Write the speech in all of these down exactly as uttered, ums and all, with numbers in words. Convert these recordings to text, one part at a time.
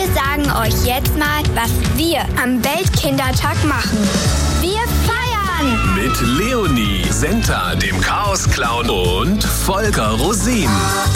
Wir sagen euch jetzt mal, was wir am Weltkindertag machen. Wir feiern! Mit Leonie, Senta, dem Chaos-Clown und Volker Rosin.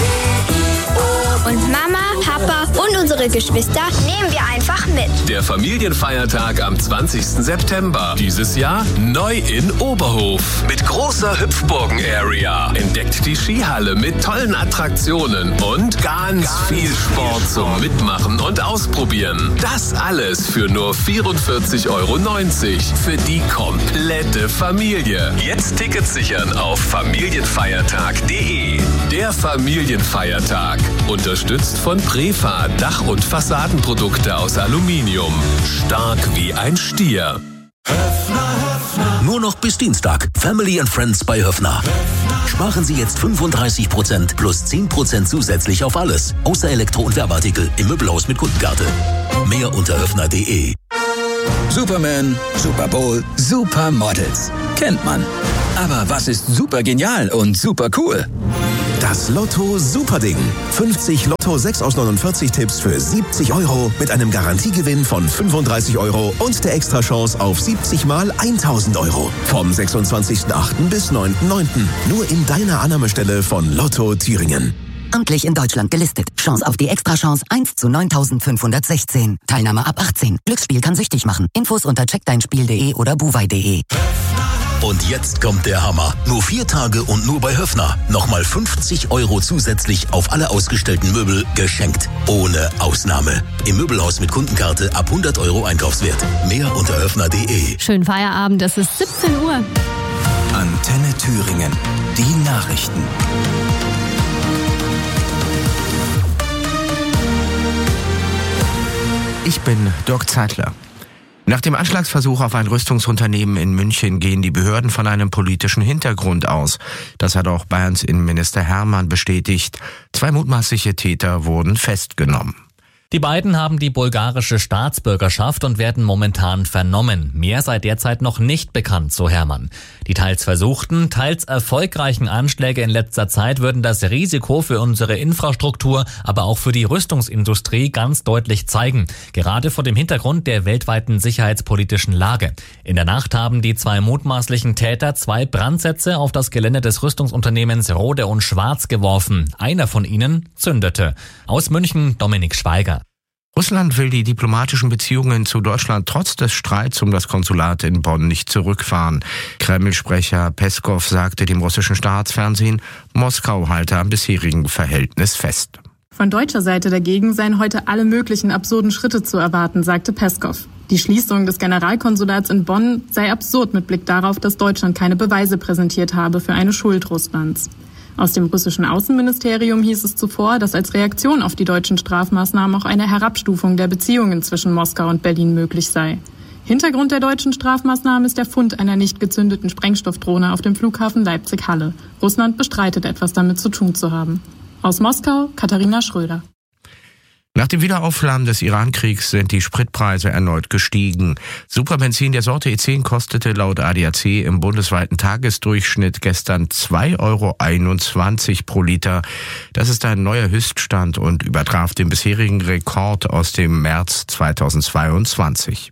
Und Mama, Papa und unsere Geschwister nehmen wir einfach mit. Der Familienfeiertag am zwanzigsten September. Dieses Jahr neu in Oberhof. Mit großer Hüpfburgen-Area. Entdeckt die Skihalle mit tollen Attraktionen und ganz viel Sport zum Mitmachen und Ausprobieren. Das alles für nur vierundvierzig Euro neunzig. Für die komplette Familie. Jetzt Tickets sichern auf familienfeiertag punkt de. Der Familienfeiertag. Unterstützt von Prefa, Dach- und Fassadenprodukte aus Aluminium. Stark wie ein Stier. Höffner, Höffner. Nur noch bis Dienstag. Family and Friends bei Höffner. Höffner. Sparen Sie jetzt fünfunddreißig Prozent plus zehn Prozent zusätzlich auf alles. Außer Elektro- und Werbeartikel im Möbelhaus mit Kundenkarte. Mehr unter höffner punkt de. Superman, Super Bowl, Supermodels. Kennt man. Aber was ist super genial und super cool? Das Lotto Superding. fünfzig Lotto sechs aus neunundvierzig Tipps für siebzig Euro mit einem Garantiegewinn von fünfunddreißig Euro und der Extrachance auf siebzig mal tausend Euro. Vom sechsundzwanzigsten achten bis neunten neunten Nur in deiner Annahmestelle von Lotto Thüringen. Amtlich in Deutschland gelistet. Chance auf die Extrachance eins zu neuntausendfünfhundertsechzehn. Teilnahme ab achtzehn. Glücksspiel kann süchtig machen. Infos unter check dein spiel punkt de oder buwei punkt de. Und jetzt kommt der Hammer. Nur vier Tage und nur bei Höffner. Nochmal fünfzig Euro zusätzlich auf alle ausgestellten Möbel geschenkt. Ohne Ausnahme. Im Möbelhaus mit Kundenkarte ab hundert Euro Einkaufswert. Mehr unter höffner punkt de. Schönen Feierabend, es ist siebzehn Uhr. Antenne Thüringen. Die Nachrichten. Ich bin Dirk Zeitler. Nach dem Anschlagsversuch auf ein Rüstungsunternehmen in München gehen die Behörden von einem politischen Hintergrund aus. Das hat auch Bayerns Innenminister Hermann bestätigt. Zwei mutmaßliche Täter wurden festgenommen. Die beiden haben die bulgarische Staatsbürgerschaft und werden momentan vernommen. Mehr sei derzeit noch nicht bekannt, so Hermann. Die teils versuchten, teils erfolgreichen Anschläge in letzter Zeit würden das Risiko für unsere Infrastruktur, aber auch für die Rüstungsindustrie ganz deutlich zeigen. Gerade vor dem Hintergrund der weltweiten sicherheitspolitischen Lage. In der Nacht haben die zwei mutmaßlichen Täter zwei Brandsätze auf das Gelände des Rüstungsunternehmens Rohde und Schwarz geworfen. Einer von ihnen zündete. Aus München Dominik Schweiger. Russland will die diplomatischen Beziehungen zu Deutschland trotz des Streits um das Konsulat in Bonn nicht zurückfahren. Kreml-Sprecher Peskow sagte dem russischen Staatsfernsehen, Moskau halte am bisherigen Verhältnis fest. Von deutscher Seite dagegen seien heute alle möglichen absurden Schritte zu erwarten, sagte Peskow. Die Schließung des Generalkonsulats in Bonn sei absurd mit Blick darauf, dass Deutschland keine Beweise präsentiert habe für eine Schuld Russlands. Aus dem russischen Außenministerium hieß es zuvor, dass als Reaktion auf die deutschen Strafmaßnahmen auch eine Herabstufung der Beziehungen zwischen Moskau und Berlin möglich sei. Hintergrund der deutschen Strafmaßnahmen ist der Fund einer nicht gezündeten Sprengstoffdrohne auf dem Flughafen Leipzig-Halle. Russland bestreitet, etwas damit zu tun zu haben. Aus Moskau, Katharina Schröder. Nach dem Wiederauflammen des Iran-Kriegs sind die Spritpreise erneut gestiegen. Superbenzin der Sorte E zehn kostete laut A D A C im bundesweiten Tagesdurchschnitt gestern zwei Euro einundzwanzig pro Liter. Das ist ein neuer Höchststand und übertraf den bisherigen Rekord aus dem März zweitausendzweiundzwanzig.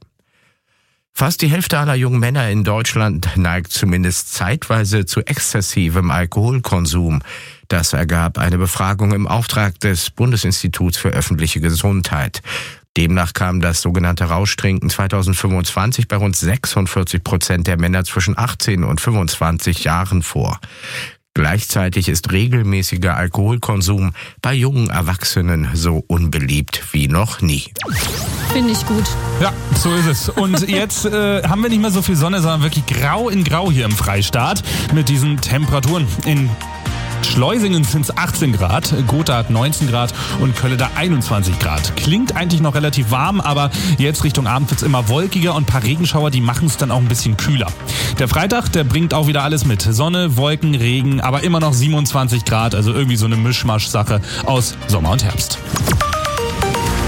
Fast die Hälfte aller jungen Männer in Deutschland neigt zumindest zeitweise zu exzessivem Alkoholkonsum. Das ergab eine Befragung im Auftrag des Bundesinstituts für öffentliche Gesundheit. Demnach kam das sogenannte Rauschtrinken zweitausendfünfundzwanzig bei rund sechsundvierzig Prozent der Männer zwischen achtzehn und fünfundzwanzig Jahren vor. Gleichzeitig ist regelmäßiger Alkoholkonsum bei jungen Erwachsenen so unbeliebt wie noch nie. Finde ich gut. Ja, so ist es. Und jetzt äh, haben wir nicht mehr so viel Sonne, sondern wirklich grau in grau hier im Freistaat mit diesen Temperaturen. In Schleusingen sind es achtzehn Grad, Gotha hat neunzehn Grad und Kölle da einundzwanzig Grad. Klingt eigentlich noch relativ warm, aber jetzt Richtung Abend wird es immer wolkiger und ein paar Regenschauer, die machen es dann auch ein bisschen kühler. Der Freitag, der bringt auch wieder alles mit. Sonne, Wolken, Regen, aber immer noch siebenundzwanzig Grad, also irgendwie so eine Mischmasch-Sache aus Sommer und Herbst.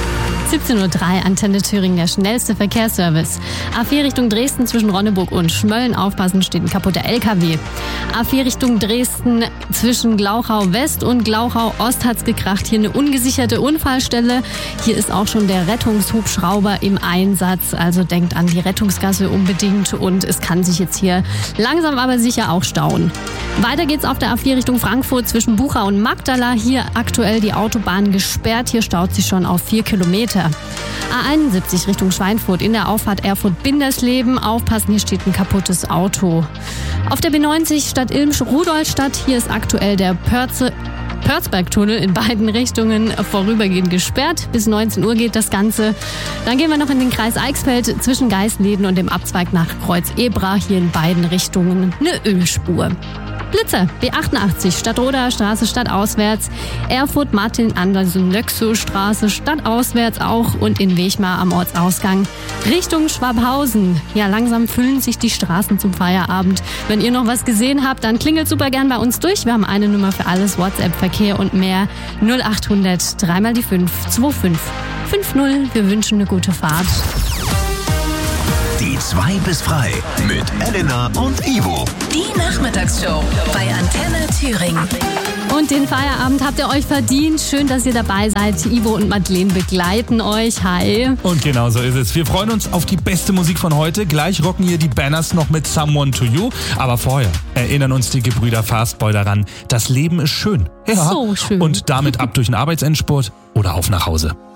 siebzehn Uhr drei, Antenne Thüringen, der schnellste Verkehrsservice. A vier Richtung Dresden zwischen Ronneburg und Schmölln. Aufpassen, steht ein kaputter L K W. A vier Richtung Dresden zwischen Glauchau West und Glauchau Ost hat's gekracht. Hier eine ungesicherte Unfallstelle. Hier ist auch schon der Rettungshubschrauber im Einsatz. Also denkt an die Rettungsgasse unbedingt. Und es kann sich jetzt hier langsam aber sicher auch stauen. Weiter geht's auf der A vier Richtung Frankfurt zwischen Bucha und Magdala. Hier aktuell die Autobahn gesperrt. Hier staut sich schon auf vier Kilometer. A einundsiebzig Richtung Schweinfurt in der Auffahrt Erfurt-Bindersleben. Aufpassen, hier steht ein kaputtes Auto. Auf der B neunzig Stadt Ilm-Rudolstadt. Hier ist aktuell der Pörze Pörzbergtunnel in beiden Richtungen vorübergehend gesperrt. Bis neunzehn Uhr geht das Ganze. Dann gehen wir noch in den Kreis Eichsfeld zwischen Geisleden und dem Abzweig nach Kreuz-Ebra. Hier in beiden Richtungen eine Ölspur. Blitzer, B achtundachtzig, Stadtroder Straße stadtauswärts, Erfurt Martin Andersen Nöxow Straße stadtauswärts auch und in Wechmar am Ortsausgang Richtung Schwabhausen. Ja, langsam füllen sich die Straßen zum Feierabend. Wenn ihr noch was gesehen habt, dann klingelt super gern bei uns durch. Wir haben eine Nummer für alles, WhatsApp, Verkehr und mehr. null achthundert, dreimal die fünf, zwei fünf fünf null. Wir wünschen eine gute Fahrt. Die zwei bis frei mit Elena und Ivo. Die Nachmittagsshow bei Antenne Thüringen. Und den Feierabend habt ihr euch verdient. Schön, dass ihr dabei seid. Ivo und Madeleine begleiten euch. Hi. Und genau so ist es. Wir freuen uns auf die beste Musik von heute. Gleich rocken hier die Banners noch mit Someone to You. Aber vorher erinnern uns die Gebrüder Fastboy daran, das Leben ist schön. Ja. So schön. Und damit ab durch den Arbeitsendspurt oder auf nach Hause.